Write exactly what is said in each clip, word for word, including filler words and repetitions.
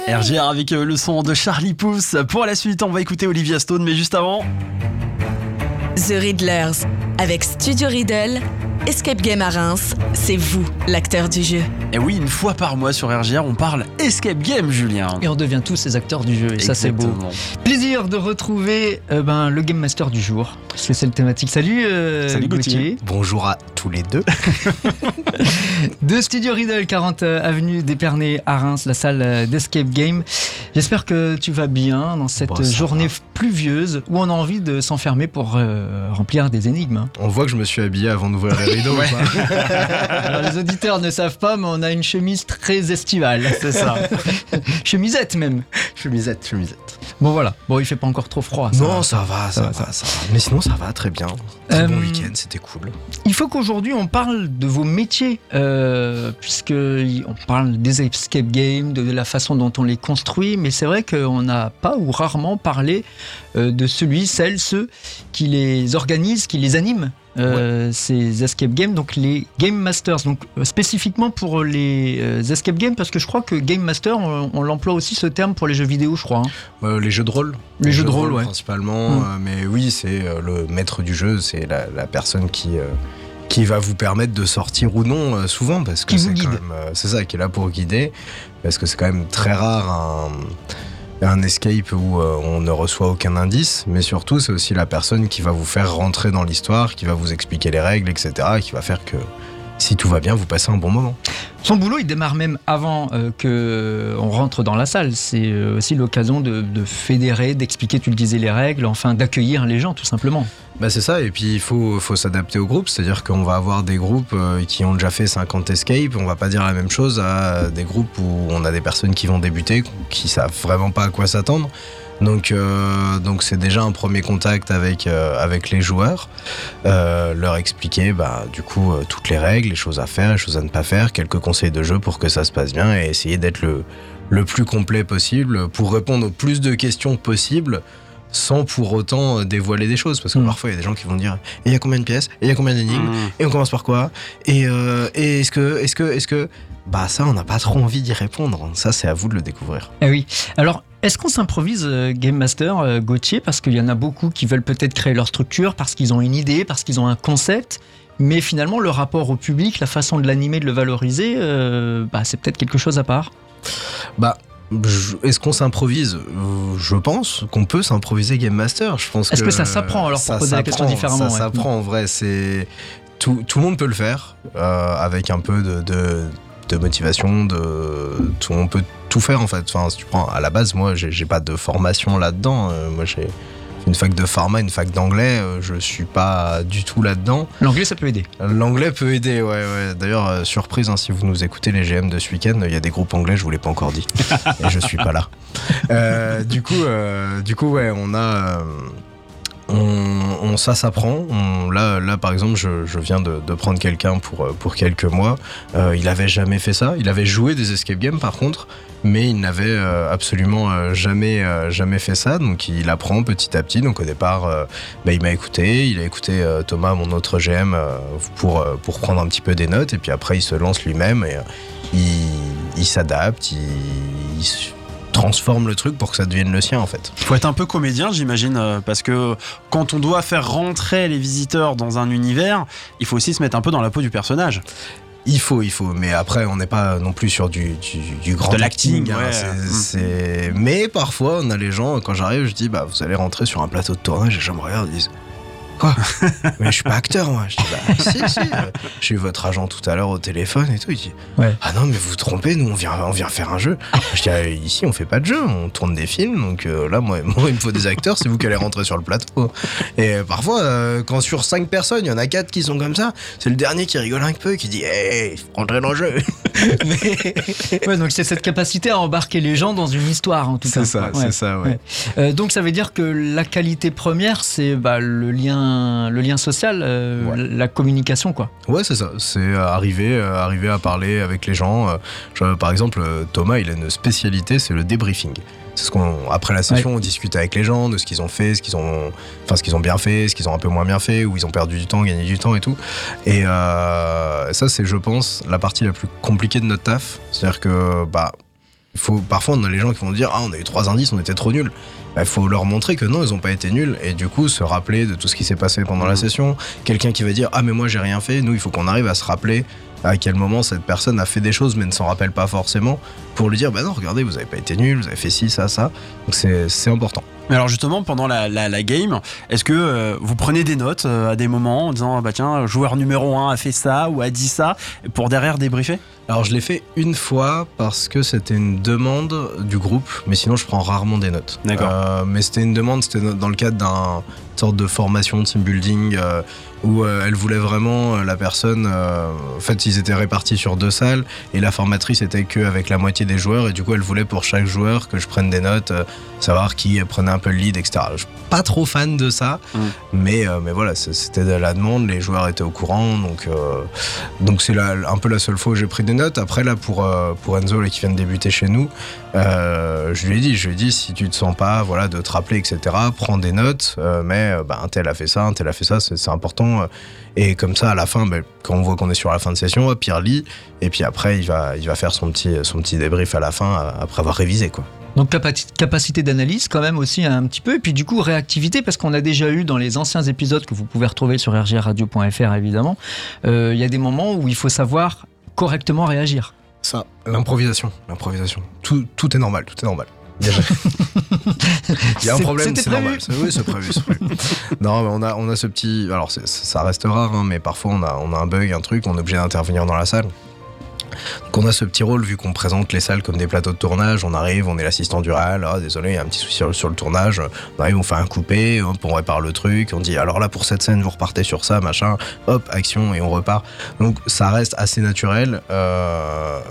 R G R avec le son de Charlie Puth. Pour la suite, on va écouter Olivia Stone, mais juste avant... The Riddlers, avec Studio Riddle, Escape Game à Reims, c'est vous, l'acteur du jeu. Et oui, une fois par mois sur R G R, on parle Escape Game, Julien. Et on devient tous les acteurs du jeu, et Exactement. Ça c'est beau. Plaisir de retrouver euh, ben, le Game Master du jour, parce que c'est le thématique. Salut, euh, Salut Gauthier. Gauthier. Bonjour à tous les deux. De Studio Riddle, quarante avenue d'Épernay à Reims, la salle d'Escape Game. J'espère que tu vas bien dans cette Bon, ça journée va. pluvieuse où on a envie de s'enfermer pour euh, remplir des énigmes. hein. On voit que je me suis habillé avant d'ouvrir les rideaux. Ouais. ou pas Alors, les auditeurs ne savent pas, mais on a une chemise très estivale. C'est ça. Chemisette même. Chemisette, chemisette. Bon voilà, bon il fait pas encore trop froid. ça Non, va. ça va, ça, Ça va, va, ça, va. Mais sinon, ça va très bien. Très Euh, bon week-end, c'était cool. Il faut qu'aujourd'hui on parle de vos métiers, euh, puisque on parle des escape games, de la façon dont on les construit, mais c'est vrai qu'on n'a pas ou rarement parlé euh, de celui, celle, ceux qui les organisent, qui les animent. Euh, ces escape games, donc les game masters, donc euh, spécifiquement pour les euh, escape games, parce que je crois que game master, on, on l'emploie aussi ce terme pour les jeux vidéo, je crois. hein. Euh, les jeux de rôle. Les jeux de rôle, ouais. Principalement. Mm. euh, mais oui, c'est euh, le maître du jeu, c'est la, la personne qui, euh, qui va vous permettre de sortir ou non, euh, souvent, parce que Qui vous c'est guide. quand même, euh, c'est ça, qui est là pour guider, parce que c'est quand même très rare un. un escape où euh, on ne reçoit aucun indice, mais surtout c'est aussi la personne qui va vous faire rentrer dans l'histoire, qui va vous expliquer les règles, et cetera, et qui va faire que si tout va bien, vous passez un bon moment. Son boulot, il démarre même avant euh, que on rentre dans la salle. C'est euh, aussi l'occasion de, de fédérer, d'expliquer, tu le disais, les règles, enfin d'accueillir les gens, tout simplement. Bah c'est ça, et puis il faut, faut s'adapter au groupe, c'est-à-dire qu'on va avoir des groupes euh, qui ont déjà fait cinquante escapes, on va pas dire la même chose à des groupes où on a des personnes qui vont débuter, qui savent vraiment pas à quoi s'attendre. Donc, euh, donc c'est déjà un premier contact avec, euh, avec les joueurs, euh, leur expliquer bah, du coup euh, toutes les règles, les choses à faire, les choses à ne pas faire, quelques conseils de jeu pour que ça se passe bien et essayer d'être le, le plus complet possible pour répondre au plus de questions possibles sans pour autant dévoiler des choses, parce que Mmh. parfois il y a des gens qui vont dire et il y a combien de pièces, et il y a combien d'énigmes, Mmh. et on commence par quoi, et, euh, et est-ce que, est-ce que, est-ce que, bah ça on n'a pas trop envie d'y répondre, ça c'est à vous de le découvrir. Eh oui. Alors, est-ce qu'on s'improvise euh, Game Master, euh, Gauthier, parce qu'il y en a beaucoup qui veulent peut-être créer leur structure, parce qu'ils ont une idée, parce qu'ils ont un concept, mais finalement le rapport au public, la façon de l'animer, de le valoriser, euh, bah, c'est peut-être quelque chose à part. Bah je- est-ce qu'on s'improvise ? Euh, Je pense qu'on peut s'improviser Game Master. Je pense Est-ce que ça s'apprend, alors, pour ça poser la question s'apprend, différemment, Ça ouais. s'apprend en vrai. C'est tout, tout le monde peut le faire euh, avec un peu de, de, de motivation. De tout, on peut tout faire en fait. Enfin, si tu prends à la base, moi, j'ai, j'ai pas de formation là-dedans. Euh, moi, j'ai une fac de pharma, une fac d'anglais. Euh, je suis pas du tout là-dedans. L'anglais, ça peut aider. L'anglais peut aider, ouais, ouais. D'ailleurs, euh, surprise, hein, si vous nous écoutez les G M de ce week-end, il y a des groupes anglais, je vous l'ai pas encore dit. Et je suis pas là. Euh, du coup, euh, du coup, ouais, on a, euh, on, on- ça s'apprend. On- Là, là, par exemple, je, je viens de, de prendre quelqu'un pour euh, pour quelques mois. Euh, il avait jamais fait ça. Il avait joué des escape games, par contre, mais il n'avait euh, absolument euh, jamais euh, jamais fait ça. Donc, il apprend petit à petit. Donc, au départ, euh, bah, il m'a écouté. Il a écouté euh, Thomas, mon autre G M, euh, pour euh, pour prendre un petit peu des notes. Et puis après, il se lance lui-même et euh, il, il s'adapte. Il, il se transforme le truc pour que ça devienne le sien, en fait. Il faut être un peu comédien, j'imagine, euh, parce que quand on doit faire rentrer les visiteurs dans un univers, il faut aussi se mettre un peu dans la peau du personnage. Il faut, il faut, mais après on n'est pas non plus sur du, du, du grand De l'acting, hein, ouais. c'est- Mm. c'est- Mais parfois on a les gens, quand j'arrive, je dis bah vous allez rentrer sur un plateau de tournage et les gens me regardent et disent quoi ? Mais je suis pas acteur moi. Je dis bah si si. euh, J'ai eu votre agent tout à l'heure au téléphone et tout. Il dit Ouais. ah non mais vous vous trompez, nous on vient on vient faire un jeu. Je dis ah, ici on fait pas de jeu, on tourne des films donc euh, là moi, moi il me faut des acteurs, c'est vous qui allez rentrer sur le plateau. Et euh, parfois euh, quand sur cinq personnes il y en a quatre qui sont comme ça, c'est le dernier qui rigole un peu qui dit hey rentrez dans le jeu. Mais- Ouais, donc c'est cette capacité à embarquer les gens dans une histoire, en tout cas. C'est ça, Ouais. c'est ça, ouais. Ouais. Euh, donc ça veut dire que la qualité première, c'est bah, le lien, le lien social, euh, Ouais. la communication, quoi. Ouais, c'est ça. C'est euh, arriver, euh, arriver à parler avec les gens. Euh, je- par exemple, euh, Thomas, il a une spécialité, c'est le débriefing. C'est ce qu'on, après la session, on discute avec les gens de ce qu'ils ont fait, ce qu'ils ont, enfin ce qu'ils ont bien fait, ce qu'ils ont un peu moins bien fait, où ils ont perdu du temps, gagné du temps et tout. Et euh, ça, c'est, je pense, la partie la plus compliquée de notre taf. C'est-à-dire que, bah, Il faut, parfois, on a les gens qui vont dire « Ah, on a eu trois indices, on était trop nuls ». Il faut leur montrer que non, ils n'ont pas été nuls. Et du coup, se rappeler de tout ce qui s'est passé pendant la session. Quelqu'un qui va dire « Ah, mais moi, j'ai rien fait ». Nous, il faut qu'on arrive à se rappeler à quel moment cette personne a fait des choses mais ne s'en rappelle pas forcément, pour lui dire « Bah non, regardez, vous n'avez pas été nuls, vous avez fait ci, ça, ça ». Donc c'est, c'est important. Mais alors justement, pendant la, la, la game, est-ce que euh, vous prenez des notes euh, à des moments en disant bah tiens, joueur numéro un a fait ça ou a dit ça, pour derrière débriefer ? Alors je l'ai fait une fois parce que c'était une demande du groupe, mais sinon je prends rarement des notes. D'accord. Euh, mais c'était une demande, c'était dans le cadre d'un sorte de formation de team building euh, où euh, elle voulait vraiment euh, la personne. Euh, en fait, ils étaient répartis sur deux salles et la formatrice était que avec la moitié des joueurs et du coup elle voulait pour chaque joueur que je prenne des notes, euh, savoir qui prenait un peu le lead, et cetera. Je suis pas trop fan de ça, mmh. mais mais, euh, mais voilà, c'était de la demande, les joueurs étaient au courant, donc, euh, donc c'est la, un peu la seule fois où j'ai pris des notes. Après, là, pour, euh, pour Enzo, là, qui vient de débuter chez nous, euh, je lui ai dit, je lui ai dit, si tu te sens pas, voilà, de te rappeler, et cetera, prends des notes, euh, mais bah, un tel a fait ça, un tel a fait ça, c'est, c'est important. Et comme ça, à la fin, bah, quand on voit qu'on est sur la fin de session, hop, il relit, et puis après, il va, il va faire son petit, son petit débrief à la fin, après avoir révisé, quoi. Donc capacité d'analyse quand même aussi un petit peu, et puis du coup réactivité, parce qu'on a déjà eu dans les anciens épisodes que vous pouvez retrouver sur r g radio point f r évidemment, il euh, y a des moments où il faut savoir correctement réagir. Ça, l'improvisation, l'improvisation. Tout, tout est normal, tout est normal. Il y a, il y a un problème, C'était c'est prévu. normal. C'est, oui, c'est prévu, c'est prévu. Non, mais on a, on a ce petit... Alors, c'est, ça reste rare, hein, mais parfois on a, on a un bug, un truc, on est obligé d'intervenir dans la salle. Donc on a ce petit rôle, vu qu'on présente les salles comme des plateaux de tournage, on arrive, on est l'assistant du réal, ah, désolé, il y a un petit souci sur, sur le tournage, on arrive, on fait un coupé, hop, on répare le truc, on dit alors là pour cette scène vous repartez sur ça, machin, hop, action, et on repart. Donc ça reste assez naturel, euh,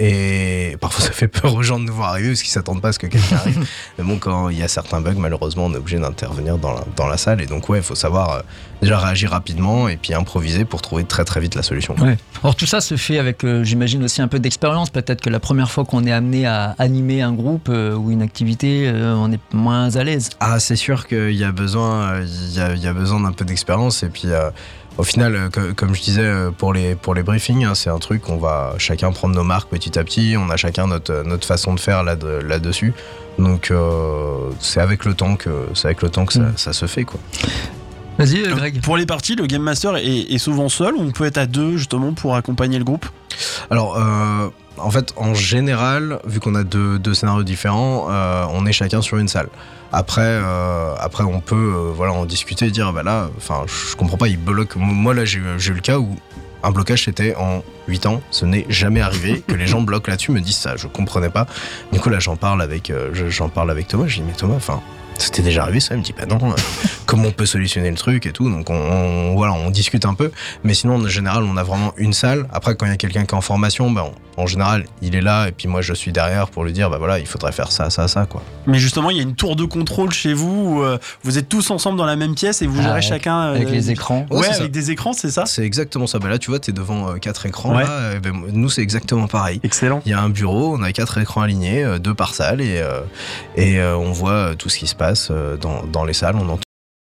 et parfois ça fait peur aux gens de nous voir arriver parce qu'ils s'attendent pas à ce que quelqu'un arrive. Mais bon, quand il y a certains bugs, malheureusement on est obligé d'intervenir dans la, dans la salle, et donc ouais, il faut savoir euh, déjà réagir rapidement et puis improviser pour trouver très très vite la solution. Ouais. Alors tout ça se fait avec, euh, j'imagine aussi un peu d'expérience. Peut-être que la première fois qu'on est amené à animer un groupe euh, ou une activité, euh, on est moins à l'aise. Ah, c'est sûr qu'il y a besoin, il y a, il y a besoin d'un peu d'expérience, et puis euh, au final, euh, que, comme je disais pour les, pour les briefings, hein, c'est un truc qu'on va chacun prendre nos marques petit à petit, on a chacun notre, notre façon de faire là, de, là-dessus. Donc euh, c'est avec le temps que, c'est avec le temps que ça, mmh. ça se fait, quoi. Vas-y, euh, Greg. Pour les parties, le Game Master est, est souvent seul, ou on peut être à deux justement pour accompagner le groupe ? Alors, euh, en fait, en général, vu qu'on a deux, deux scénarios différents, euh, on est chacun sur une salle. Après, euh, après on peut euh, voilà, en discuter et dire, bah là, enfin, je comprends pas, il bloque. Moi, là, j'ai, j'ai eu le cas où un blocage, c'était en huit ans, ce n'est jamais arrivé que les gens bloquent là-dessus, me disent ça, je comprenais pas. Du coup, là, j'en parle avec, euh, j'en parle avec Thomas, je dis, mais Thomas, enfin... C'était déjà arrivé ça, il me dit bah non, euh, comment on peut solutionner le truc et tout, donc on, on, voilà, on discute un peu, mais sinon en général on a vraiment une salle. Après quand il y a quelqu'un qui est en formation, bah, on, en général il est là et puis moi je suis derrière pour lui dire bah voilà, il faudrait faire ça, ça, ça quoi. Mais justement il y a une tour de contrôle chez vous où euh, vous êtes tous ensemble dans la même pièce et vous ah, gérez avec, chacun euh, avec les écrans. Ouais, ouais avec ça. Des écrans, c'est ça. C'est exactement ça. Bah là tu vois t'es devant euh, quatre écrans ouais. là, et ben, nous c'est exactement pareil. Excellent. Il y a un bureau, on a quatre écrans alignés, euh, deux par salle et, euh, et euh, on voit euh, tout ce qui se passe euh, dans, dans les salles, on entend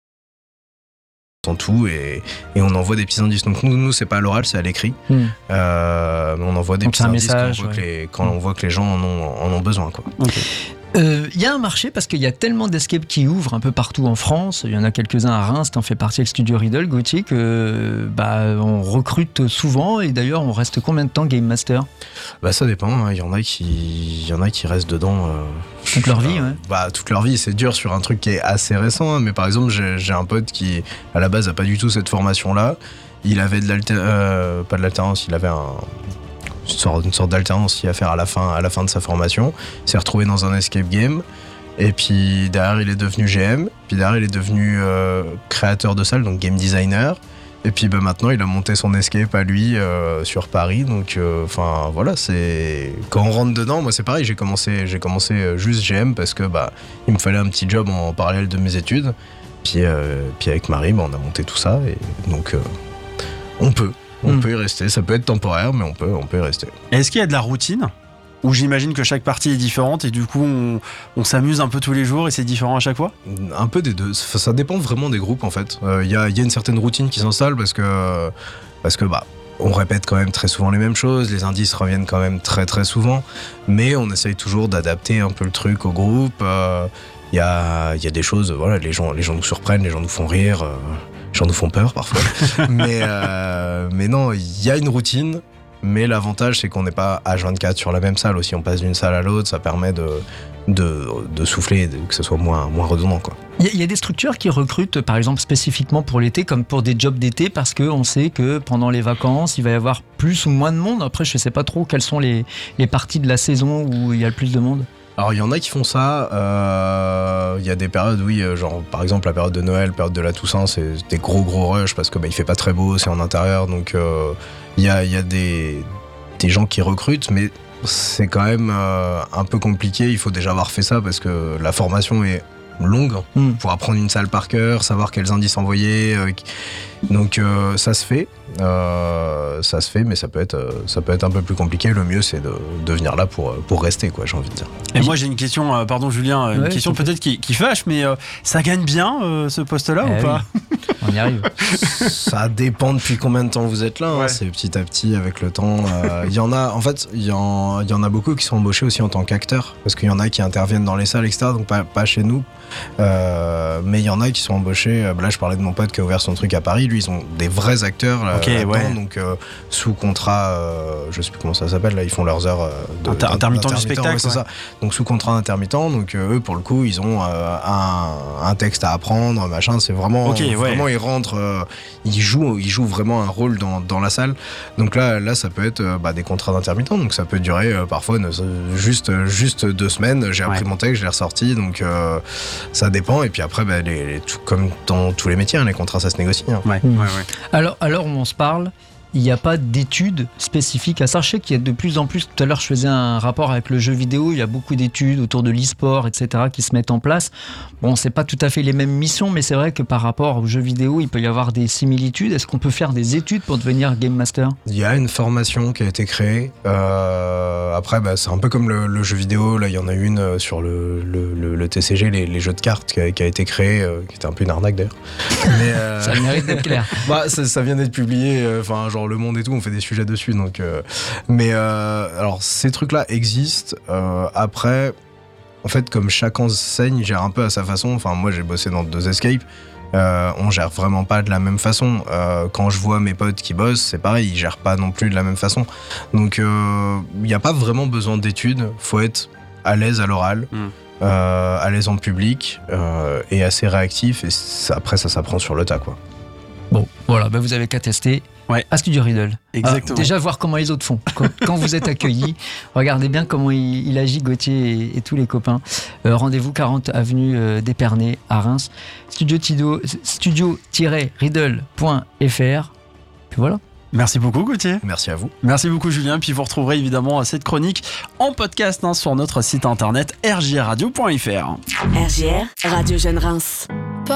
tout et, et on envoie des petits indices. Donc nous, nous c'est pas à l'oral, c'est à l'écrit. Mm. Euh, on envoie des donc petits indices message, quand, on voit, ouais. que les, quand mm. on voit que les gens en ont, en ont besoin, quoi. Okay. Il euh, y a un marché parce qu'il y a tellement d'escape qui ouvrent un peu partout en France. Il y en a quelques-uns à Reims, t'en fais partie avec Studio Riddle, Gauthier, que bah, on recrute souvent. Et d'ailleurs, on reste combien de temps Game Master ? Bah ça dépend. Il hein. y en a qui, il y en a qui restent dedans euh, toute leur vie. Ouais. Bah toute leur vie, c'est dur sur un truc qui est assez récent. Hein. Mais par exemple, j'ai, j'ai un pote qui, à la base, a pas du tout cette formation-là. Il avait de l'alter, euh, pas de l'alternance, il avait un Une sorte, une sorte d'alternance à faire à la fin, à la fin de sa formation. Il s'est retrouvé dans un escape game. Et puis derrière, il est devenu G M. Puis derrière, il est devenu euh, créateur de salle, donc game designer. Et puis bah, maintenant, il a monté son escape à lui euh, sur Paris. Donc, enfin euh, voilà, c'est quand on rentre dedans, moi c'est pareil. J'ai commencé, j'ai commencé juste G M parce que bah il me fallait un petit job en parallèle de mes études. Puis, euh, puis avec Marie, bah, on a monté tout ça. Et donc, euh, on peut. On mmh. peut y rester, ça peut être temporaire, mais on peut, on peut y rester. Est-ce qu'il y a de la routine ? Où j'imagine que chaque partie est différente et du coup on, on s'amuse un peu tous les jours et c'est différent à chaque fois ? Un peu des deux, ça dépend vraiment des groupes en fait. Il euh, y, a, y a une certaine routine qui s'installe parce que, parce que bah, on répète quand même très souvent les mêmes choses, les indices reviennent quand même très très souvent, mais on essaye toujours d'adapter un peu le truc au groupe. Il euh, y, a, y a des choses, voilà, les gens, les gens nous surprennent, les gens nous font rire, euh, les gens nous font peur parfois. mais, euh, mais non, il y a une routine, mais l'avantage c'est qu'on n'est pas H vingt-quatre sur la même salle aussi, on passe d'une salle à l'autre, ça permet de, de, de souffler, de, que ce soit moins, moins redondant, quoi. Il y, y a des structures qui recrutent, par exemple, spécifiquement pour l'été, comme pour des jobs d'été, parce qu'on sait que pendant les vacances, il va y avoir plus ou moins de monde. Après, je ne sais pas trop quelles sont les, les parties de la saison où il y a le plus de monde. Alors, il y en a qui font ça. Euh, il y a des périodes, oui, genre par exemple la période de Noël, période de la Toussaint, c'est des gros gros rushs parce que bah, il fait pas très beau, c'est en intérieur, donc euh, il y a, il y a des, des gens qui recrutent, mais c'est quand même euh, un peu compliqué. Il faut déjà avoir fait ça parce que la formation est longue mm. pour apprendre une salle par cœur, savoir quels indices envoyer. Euh, donc euh, ça se fait, euh, ça se fait, mais ça peut être, euh, ça peut être un peu plus compliqué. Le mieux c'est de, de venir là pour, pour rester, quoi, j'ai envie de dire. Et moi j'ai une question, euh, pardon Julien, une ouais, question peut-être qui, qui fâche, mais euh, ça gagne bien euh, ce poste-là eh ou pas? oui. On y arrive. Ça dépend depuis combien de temps vous êtes là, hein. Ouais. C'est petit à petit avec le temps. Il euh, y en a, en fait, il y, y en a beaucoup qui sont embauchés aussi en tant qu'acteurs, parce qu'il y en a qui interviennent dans les salles, et cetera. Donc pas, pas chez nous, euh, mais il y en a qui sont embauchés. Euh, là, je parlais de mon pote qui a ouvert son truc à Paris. Lui, ils ont des vrais acteurs là, okay, là-dedans, ouais. donc euh, sous contrat, euh, je sais plus comment ça s'appelle. Là, ils font leurs heures euh, de, Inter- intermittent du spectacle. Ouais, c'est ouais. ça. Donc sous contrat d'intermittent. Donc euh, eux, pour le coup, ils ont euh, un, un texte à apprendre, machin. C'est vraiment, okay, vraiment, ouais. ils rentrent. Euh, Ils jouent, ils jouent vraiment un rôle dans, dans la salle. Donc là, là, ça peut être euh, bah, des contrats d'intermittent. Donc ça peut durer euh, parfois ne, juste, juste deux semaines. J'ai appris ouais. mon texte, je l'ai ressorti. Donc euh, ça dépend. Et puis après, bah, les, les, tout, comme dans tous les métiers, hein, les contrats, ça se négocie. Hein. Ouais, mmh. ouais, ouais. Alors, alors, on se parle. Il n'y a pas d'études spécifiques à ça. Je sais qu'il y a de plus en plus, tout à l'heure je faisais un rapport avec le jeu vidéo, il y a beaucoup d'études autour de l'e-sport, et cetera qui se mettent en place. Bon, c'est pas tout à fait les mêmes missions, mais c'est vrai que par rapport au jeu vidéo, il peut y avoir des similitudes. Est-ce qu'on peut faire des études pour devenir Game Master ? Il y a une formation qui a été créée. Euh, après, bah, c'est un peu comme le, le jeu vidéo. Là, il y en a une sur le, le, le, le T C G, les, les jeux de cartes, qui a, qui a été créée, euh, qui était un peu une arnaque d'ailleurs. Mais euh... ça mérite d'être clair. Bah, ça, ça vient d'être publié, enfin, euh, genre Le Monde et tout, on fait des sujets dessus. Donc, euh, mais euh, alors, ces trucs-là existent. Euh, après, en fait, comme chaque enseigne gère un peu à sa façon. Enfin, moi, j'ai bossé dans deux escapes. Euh, on gère vraiment pas de la même façon. Euh, quand je vois mes potes qui bossent, c'est pareil, ils gèrent pas non plus de la même façon. Donc, il euh, n'y a pas vraiment besoin d'études. Faut être à l'aise à l'oral. Mm. Euh, à l'aise en public euh, et assez réactif. Et ça, après, ça s'apprend sur le tas, quoi. Bon, voilà, bah vous avez qu'à tester ouais. à Studio Riddle. Exactement. Ah, déjà voir comment les autres font. Quand, quand vous êtes accueillis, regardez bien comment il, il agit, Gauthier et, et tous les copains. Euh, rendez-vous quarante avenue euh, d'Épernay à Reims. Studio-riddle.fr. Puis voilà. Merci beaucoup Gauthier. Merci à vous. Merci beaucoup Julien. Puis vous retrouverez évidemment cette chronique en podcast hein, sur notre site internet r j r radio point f r. R J R, Radio Jeune Reims.